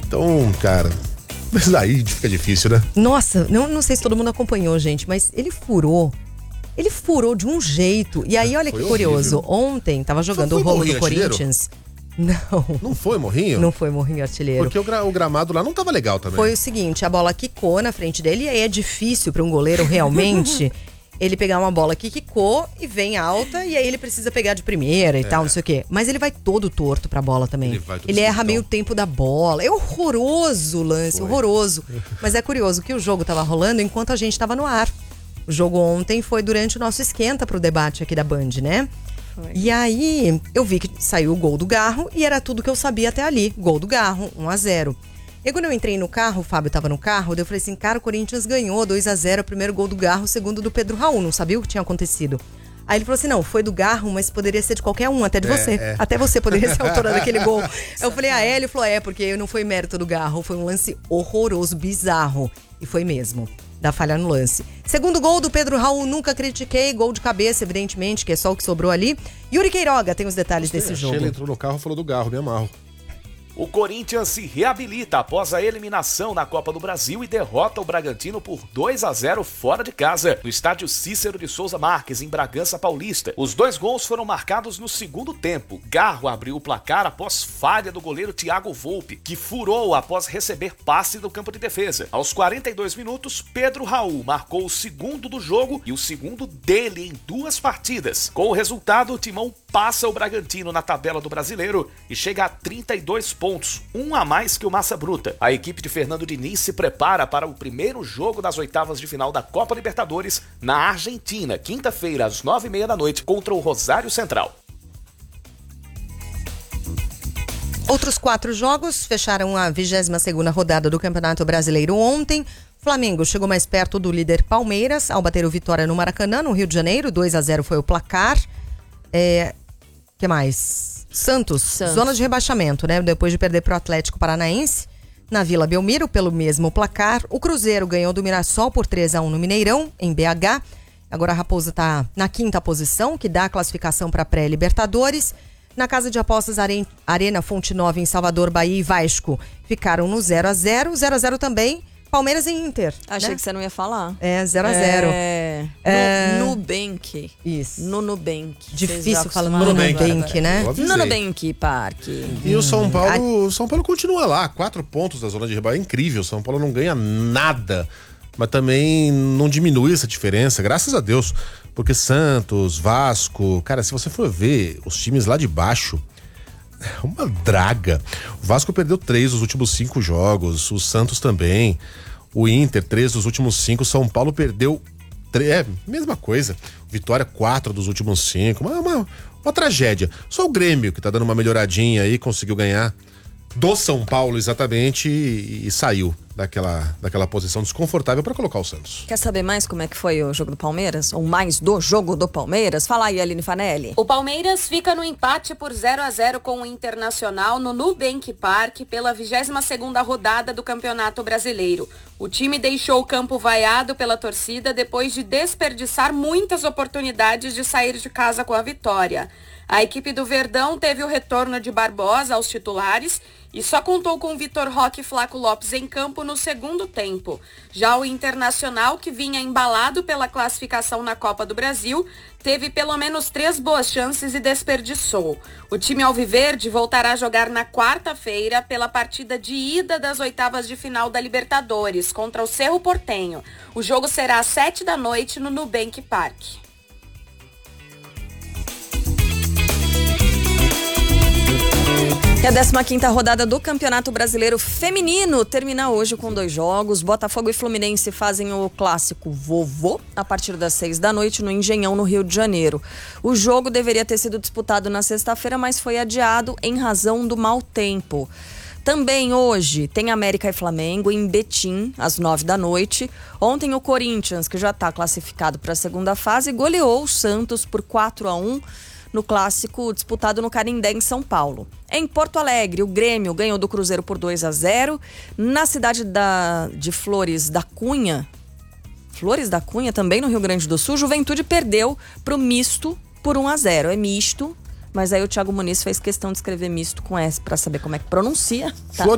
Então, cara, mas daí fica difícil, né? Nossa, não sei se todo mundo acompanhou, gente, mas ele furou de um jeito. E aí, olha que curioso. Ontem, tava jogando o rolo do Corinthians. Não foi Morrinho? Não foi Morrinho artilheiro. Porque o gramado lá não tava legal também. Foi o seguinte, a bola quicou na frente dele, e aí é difícil para um goleiro realmente ele pegar uma bola que quicou e vem alta, e aí ele precisa pegar de primeira e tal, não sei o quê. Mas ele vai todo torto pra bola também. Ele erra meio tempo da bola. É horroroso o lance, horroroso. Mas é curioso que o jogo tava rolando enquanto a gente tava no ar. O jogo ontem foi durante o nosso esquenta pro debate aqui da Band, né? E aí, eu vi que saiu o gol do Garro e era tudo que eu sabia até ali. Gol do Garro, 1-0. E quando eu entrei no carro, o Fábio tava no carro, eu falei assim, cara, o Corinthians ganhou 2-0, o primeiro gol do Garro, o segundo do Pedro Raul, não sabia o que tinha acontecido. Aí ele falou assim, não, foi do Garro, mas poderia ser de qualquer um, até de você. Até você poderia ser autora daquele gol. Eu falei, ele falou, porque não foi mérito do Garro, foi um lance horroroso, bizarro. E foi mesmo. Da falha no lance. Segundo gol do Pedro Raul, nunca critiquei, gol de cabeça, evidentemente, que é só o que sobrou ali. Yuri Queiroga tem os detalhes desse jogo. Ele entrou no carro e falou do Garro, me amarro. O Corinthians se reabilita após a eliminação na Copa do Brasil e derrota o Bragantino por 2-0 fora de casa, no estádio Cícero de Souza Marques, em Bragança Paulista. Os 2 gols foram marcados no segundo tempo. Garro abriu o placar após falha do goleiro Thiago Volpe, que furou após receber passe do campo de defesa. Aos 42 minutos, Pedro Raul marcou o segundo do jogo e o segundo dele em 2 partidas. Com o resultado, o Timão passa o Bragantino na tabela do Brasileiro e chega a 32 pontos, 1 a mais que o Massa Bruta. A equipe de Fernando Diniz se prepara para o primeiro jogo das oitavas de final da Copa Libertadores na Argentina, quinta-feira, às 9h30 da noite, contra o Rosário Central. Outros 4 jogos fecharam a 22ª rodada do Campeonato Brasileiro ontem. Flamengo chegou mais perto do líder Palmeiras ao bater o Vitória no Maracanã, no Rio de Janeiro. 2-0 foi o placar. Que mais? Santos, zona de rebaixamento, né? Depois de perder pro Atlético Paranaense na Vila Belmiro pelo mesmo placar. O Cruzeiro ganhou do Mirassol por 3-1 no Mineirão, em BH. Agora a Raposa tá na 5ª posição, que dá a classificação para pré-Libertadores. Na casa de apostas Arena Fonte Nova, em Salvador, Bahia e Vasco ficaram no 0-0. 0-0 também Palmeiras e Inter. Achei, né, que você não ia falar. 0-0. No Nubank. Isso. No Nubank. Difícil falar no Nubank, né? No Nubank Park. E o São Paulo continua lá, 4 pontos da zona de rebaixamento. É incrível, o São Paulo não ganha nada, mas também não diminui essa diferença, graças a Deus. Porque Santos, Vasco, cara, se você for ver os times lá de baixo, é uma draga. O Vasco perdeu 3 dos últimos 5 jogos, o Santos também, o Inter 3 dos últimos 5, São Paulo perdeu 3, mesma coisa, Vitória 4 dos últimos 5, uma tragédia. Só o Grêmio que tá dando uma melhoradinha aí, conseguiu ganhar do São Paulo exatamente e saiu daquela posição desconfortável para colocar o Santos. Quer saber mais como é que foi o jogo do Palmeiras? Ou mais do jogo do Palmeiras? Fala aí, Aline Fanelli. O Palmeiras fica no empate por 0-0 com o Internacional no Nubank Park pela 22ª rodada do Campeonato Brasileiro. O time deixou o campo vaiado pela torcida depois de desperdiçar muitas oportunidades de sair de casa com a vitória. A equipe do Verdão teve o retorno de Barbosa aos titulares e só contou com Vitor Roque e Flaco Lopes em campo no segundo tempo. Já o Internacional, que vinha embalado pela classificação na Copa do Brasil, teve pelo menos 3 boas chances e desperdiçou. O time alviverde voltará a jogar na quarta-feira pela partida de ida das oitavas de final da Libertadores contra o Cerro Porteño. O jogo será às 7 da noite no Nubank Park. E a 15ª rodada do Campeonato Brasileiro Feminino termina hoje com 2 jogos. Botafogo e Fluminense fazem o clássico vovô a partir das 6 da noite no Engenhão, no Rio de Janeiro. O jogo deveria ter sido disputado na sexta-feira, mas foi adiado em razão do mau tempo. Também hoje tem América e Flamengo em Betim, às 9 da noite. Ontem o Corinthians, que já está classificado para a segunda fase, goleou o Santos por 4-1 no clássico disputado no Canindé, em São Paulo. Em Porto Alegre, o Grêmio ganhou do Cruzeiro por 2-0. Na cidade de Flores da Cunha, também no Rio Grande do Sul, Juventude perdeu para o Misto por 1-0. É misto, mas aí o Thiago Muniz fez questão de escrever misto com S para saber como é que pronuncia. Tá?